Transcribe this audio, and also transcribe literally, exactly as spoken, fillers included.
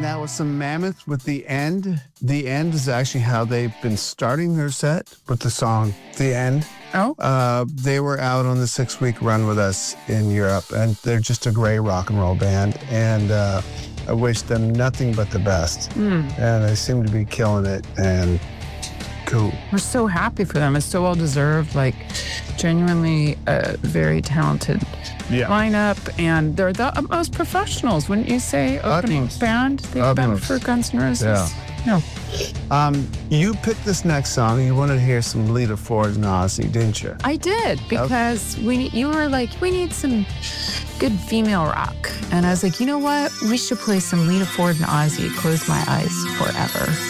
that was some Mammoth with The End. The End is actually how they've been starting their set with the song The End. Oh? Uh, they were out on the six-week run with us in Europe, and they're just a great rock and roll band. And uh, I wish them nothing but the best. Mm. And they seem to be killing it. And cool. We're so happy for them. It's so well deserved. Like, genuinely a very talented Yeah. lineup, and they're the utmost professionals, wouldn't you say? Opening Utmost. band they've been Utmost. for Guns N' Roses. Yeah. No. Um, you picked this next song. You wanted to hear some Lita Ford and Ozzy, didn't you? I did, because we you were like, we need some good female rock, and I was like, you know what? We should play some Lita Ford and Ozzy. Close My Eyes Forever.